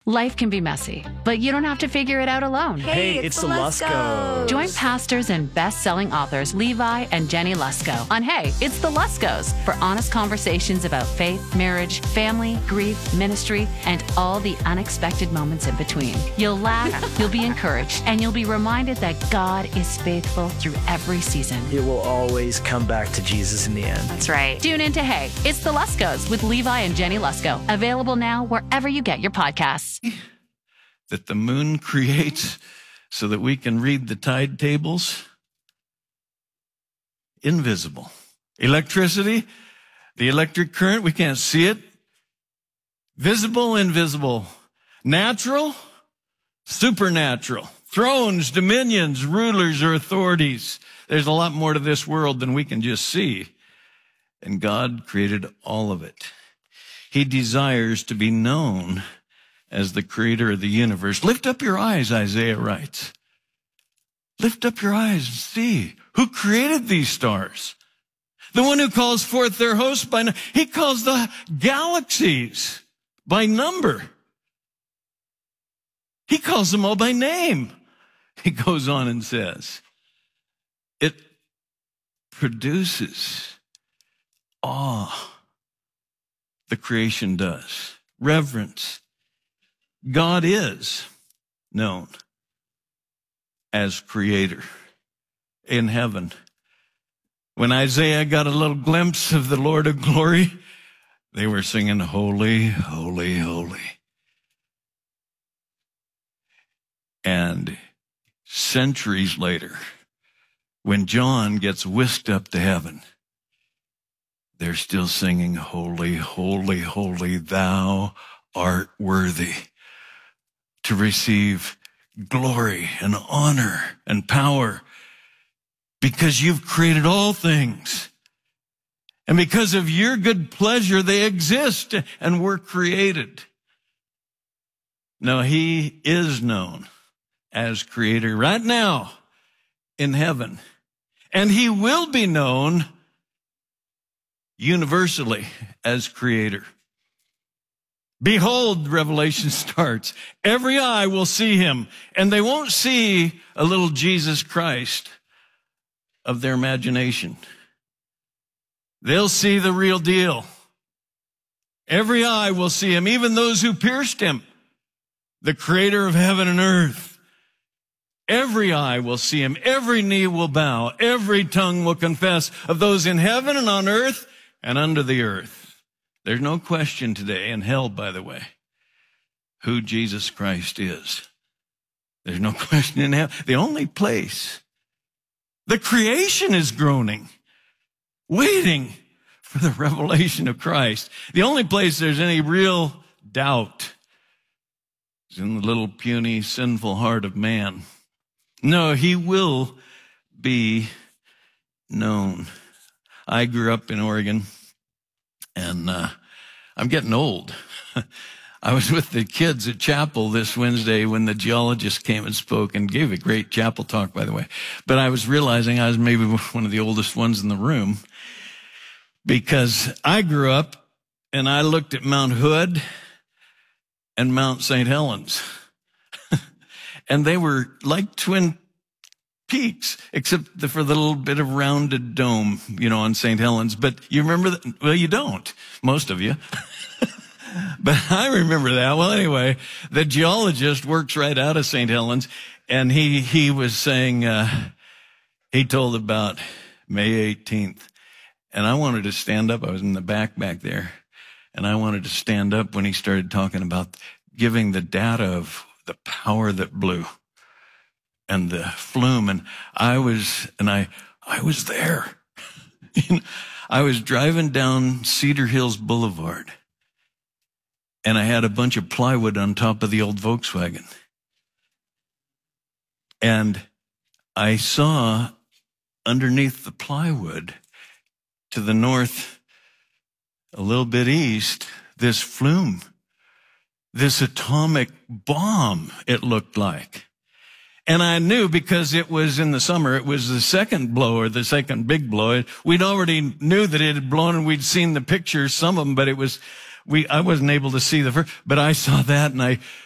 Life can be messy, but you don't have to figure it out alone. Hey, it's the Luskos. Join pastors and best-selling authors Levi and Jenny Lusko on Hey, It's the Luskos for honest conversations about faith, marriage, family, grief, ministry, and all the unexpected moments in between. You'll laugh, you'll be encouraged, and you'll be reminded that God is faithful through every season. It will always come back to Jesus in the end. That's right. Tune in to Hey, It's the Luskos with Levi and Jenny Lusko. Available now wherever you get your podcasts. That the moon creates so that we can read the tide tables? Invisible. Electricity, the electric current, we can't see it. Visible, invisible. Natural, supernatural. Thrones, dominions, rulers, or authorities. There's a lot more to this world than we can just see. And God created all of it. He desires to be known as the creator of the universe. Lift up your eyes, Isaiah writes. Lift up your eyes and see who created these stars. The one who calls forth their hosts by number. He calls the galaxies by number. He calls them all by name. He goes on and says, it produces awe. The creation does. Reverence. God is known as creator in heaven. When Isaiah got a little glimpse of the Lord of glory, they were singing, holy, holy, holy. And centuries later, when John gets whisked up to heaven, they're still singing, holy, holy, holy, thou art worthy to receive glory and honor and power because you've created all things. And because of your good pleasure, they exist and were created. Now, he is known as creator right now in heaven. And he will be known universally as creator. Behold, Revelation starts. Every eye will see him, and they won't see a little Jesus Christ of their imagination. They'll see the real deal. Every eye will see him, even those who pierced him, the creator of heaven and earth. Every eye will see him. Every knee will bow. Every tongue will confess of those in heaven and on earth and under the earth. There's no question today in hell, by the way, who Jesus Christ is. There's no question in hell. The only place, the creation is groaning, waiting for the revelation of Christ. The only place there's any real doubt is in the little puny, sinful heart of man. No, he will be known. I grew up in Oregon, and I'm getting old. I was with the kids at chapel this Wednesday when the geologist came and spoke and gave a great chapel talk, by the way. But I was realizing I was maybe one of the oldest ones in the room because I grew up and I looked at Mount Hood and Mount St. Helens. And they were like twin peaks, except for the little bit of rounded dome, on St. Helens. But you remember that? Well, you don't, most of you. But I remember that. Well, anyway, the geologist works right out of St. Helens, and he was saying, he told about May 18th, and I wanted to stand up. I was in the back there, and I wanted to stand up when he started talking about giving the data of the power that blew and the flume. And I was there. I was driving down Cedar Hills Boulevard, and I had a bunch of plywood on top of the old Volkswagen. And I saw underneath the plywood to the north, a little bit east, this flume, this atomic bomb, it looked like. And I knew because it was in the summer, it was the second blow or the second big blow. We'd already knew that it had blown and we'd seen the pictures, some of them, but I wasn't able to see the first, but I saw that and I